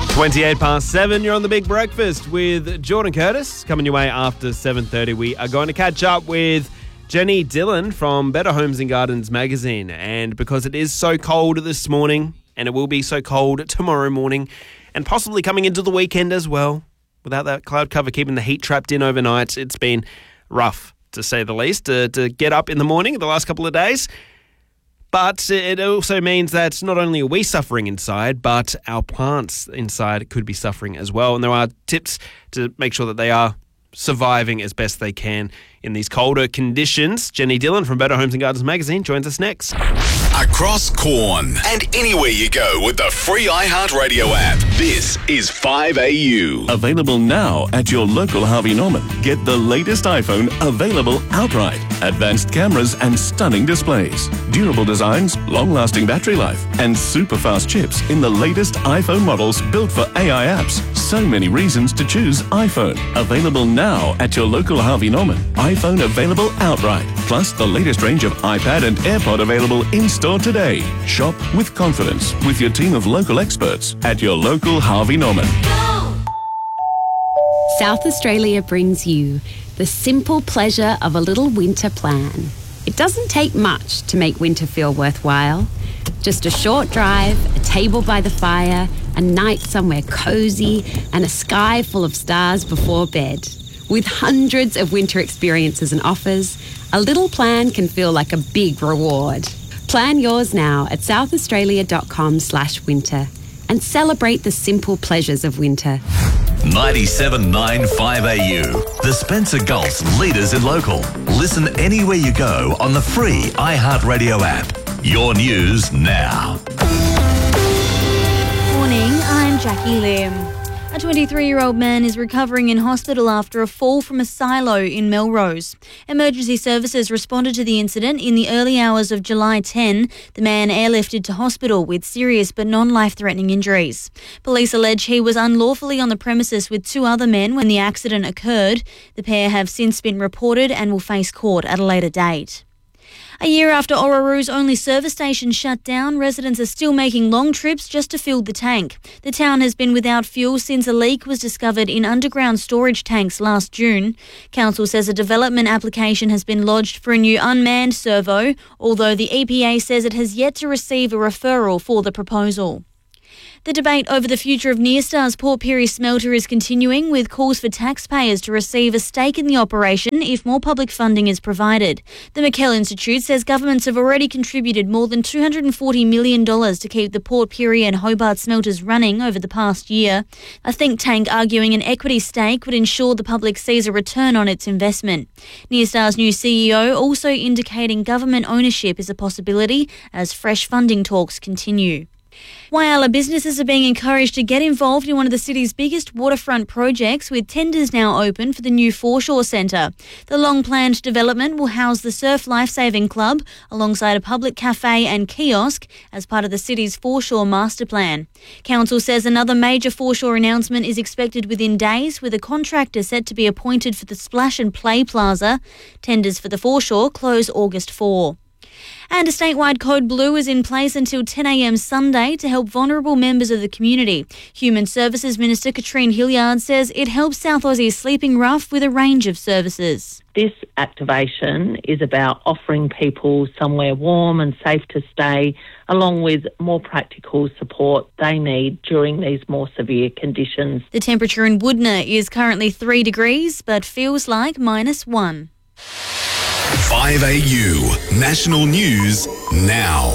7:28, you're on The Big Breakfast with Jordan Curtis. Coming your way after 7:30, we are going to catch up with Jenny Dillon from Better Homes and Gardens magazine. And because it is so cold this morning, and it will be so cold tomorrow morning, and possibly coming into the weekend as well, without that cloud cover keeping the heat trapped in overnight, it's been rough, to say the least, to get up in the morning the last couple of days. But it also means that not only are we suffering inside, but our plants inside could be suffering as well. And there are tips to make sure that they are surviving as best they can in these colder conditions. Jenny Dillon from Better Homes and Gardens magazine joins us next. Across Corn and anywhere you go with the free iHeartRadio app. This is 5AU. Available now at your local Harvey Norman. Get the latest iPhone available outright. Advanced cameras and stunning displays. Durable designs, long-lasting battery life, and super fast chips in the latest iPhone models built for AI apps. So many reasons to choose iPhone. Available now at your local Harvey Norman. iPhone available outright. Plus the latest range of iPad and AirPod available in-store today. Shop with confidence with your team of local experts at your local Harvey Norman. South Australia brings you the simple pleasure of a little winter plan. It doesn't take much to make winter feel worthwhile. Just a short drive, a table by the fire, a night somewhere cosy, and a sky full of stars before bed. With hundreds of winter experiences and offers, a little plan can feel like a big reward. Plan yours now at southaustralia.com/winter and celebrate the simple pleasures of winter. 97.9 5AU. The Spencer Gulf's leaders in local. Listen anywhere you go on the free iHeartRadio app. Your news now. Morning, I'm Jackie Lim. A 23-year-old man is recovering in hospital after a fall from a silo in Melrose. Emergency services responded to the incident in the early hours of July 10. The man airlifted to hospital with serious but non-life-threatening injuries. Police allege he was unlawfully on the premises with two other men when the accident occurred. The pair have since been reported and will face court at a later date. A year after Oraro's only service station shut down, residents are still making long trips just to fill the tank. The town has been without fuel since a leak was discovered in underground storage tanks last June. Council says a development application has been lodged for a new unmanned servo, although the EPA says it has yet to receive a referral for the proposal. The debate over the future of Nyrstar's Port Pirie smelter is continuing, with calls for taxpayers to receive a stake in the operation if more public funding is provided. The McKell Institute says governments have already contributed more than $240 million to keep the Port Pirie and Hobart smelters running over the past year. A think tank arguing an equity stake would ensure the public sees a return on its investment. Nyrstar's new CEO also indicating government ownership is a possibility as fresh funding talks continue. Whyalla businesses are being encouraged to get involved in one of the city's biggest waterfront projects, with tenders now open for the new Foreshore Centre. The long-planned development will house the Surf Lifesaving Club alongside a public cafe and kiosk as part of the city's Foreshore Master Plan. Council says another major Foreshore announcement is expected within days, with a contractor set to be appointed for the Splash and Play Plaza. Tenders for the Foreshore close August 4. And a statewide code blue is in place until 10 a.m. Sunday to help vulnerable members of the community. Human Services Minister Katrine Hilliard says it helps South Aussies sleeping rough with a range of services. This activation is about offering people somewhere warm and safe to stay, along with more practical support they need during these more severe conditions. The temperature in Woodner is currently 3 degrees, but feels like -1. 5AU. National News now.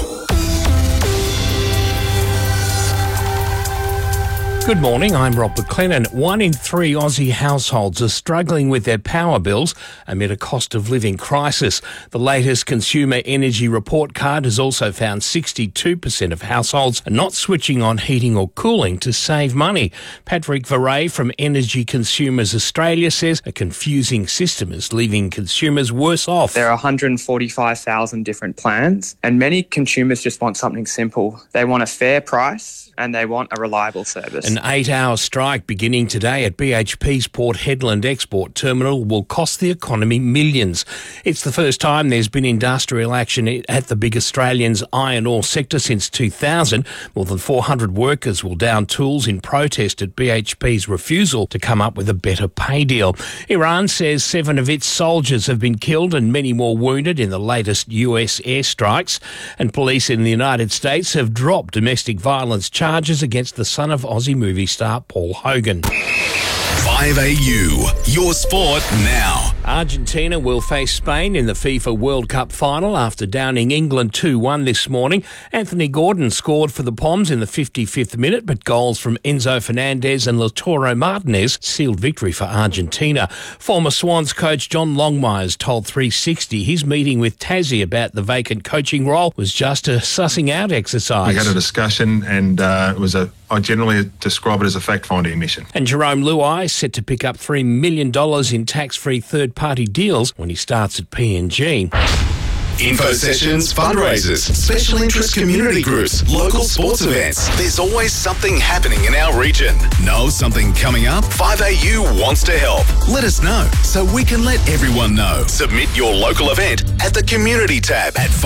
Good morning, I'm Rob McLennan. 1 in 3 Aussie households are struggling with their power bills amid a cost of living crisis. The latest Consumer Energy Report Card has also found 62% of households are not switching on heating or cooling to save money. Patrick Varay from Energy Consumers Australia says a confusing system is leaving consumers worse off. There are 145,000 different plans, and many consumers just want something simple. They want a fair price and they want a reliable service. An 8-hour strike beginning today at BHP's Port Hedland export terminal will cost the economy millions. It's the first time there's been industrial action at the big Australian's iron ore sector since 2000. More than 400 workers will down tools in protest at BHP's refusal to come up with a better pay deal. Iran says 7 of its soldiers have been killed and many more wounded in the latest US airstrikes. And police in the United States have dropped domestic violence charges against the son of Aussie movie star Paul Hogan. 5AU, your sport now. Argentina will face Spain in the FIFA World Cup final after downing England 2-1 this morning. Anthony Gordon scored for the Poms in the 55th minute, but goals from Enzo Fernandez and Lautaro Martinez sealed victory for Argentina. Former Swans coach John Longmires told 360 his meeting with Tassie about the vacant coaching role was just a sussing out exercise. We had a discussion and I generally describe it as a fact-finding mission. And Jerome Luai set to pick up $3 million in tax-free third-party deals when he starts at PNG. Info sessions, fundraisers, special interest community groups, local sports events. There's always something happening in our region. Know something coming up? 5AU wants to help. Let us know so we can let everyone know. Submit your local event at the community tab at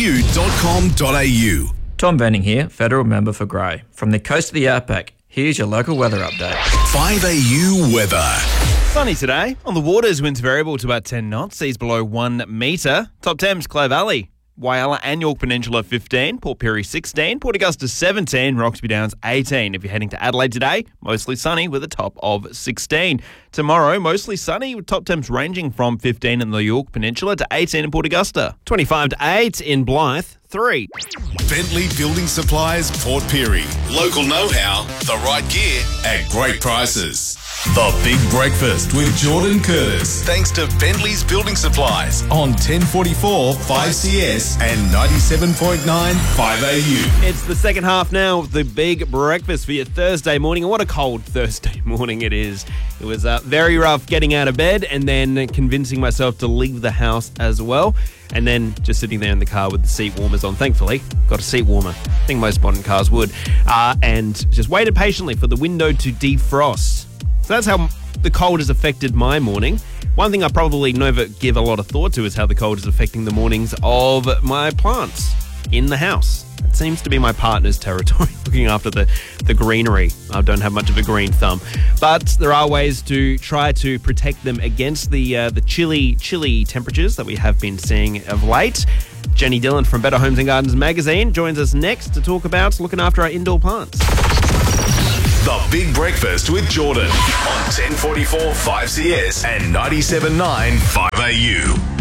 5au.com.au. Tom Benning here, Federal Member for Grey. From the coast of the Outback, here's your local weather update. 5AU weather. Sunny today. On the waters, winds variable to about 10 knots. Seas below 1 metre. Top temps, Clare Valley, Whyalla and York Peninsula 15, Port Pirie 16, Port Augusta 17, Roxby Downs 18. If you're heading to Adelaide today, mostly sunny with a top of 16. Tomorrow, mostly sunny with top temps ranging from 15 in the York Peninsula to 18 in Port Augusta. 25 to 8 in Blythe, 3. Bentley Building Supplies, Port Pirie. Local know-how, the right gear at great prices. The Big Breakfast with Jordan Curtis. Thanks to Bentley's Building Supplies on 1044 5CS and 97.9 5AU. It's the second half now of the Big Breakfast for your Thursday morning. And what a cold Thursday morning it is. It was very rough getting out of bed and then convincing myself to leave the house as well. And then just sitting there in the car with the seat warmers on. Thankfully, got a seat warmer. I think most modern cars would. And just waited patiently for the window to defrost. So that's how the cold has affected my morning. One thing I probably never give a lot of thought to is how the cold is affecting the mornings of my plants in the house. It seems to be my partner's territory, looking after the greenery. I don't have much of a green thumb. But there are ways to try to protect them against the chilly temperatures that we have been seeing of late. Jenny Dillon from Better Homes and Gardens magazine joins us next to talk about looking after our indoor plants. The Big Breakfast with Jordan on 1044 5CS and 97.9 5AU.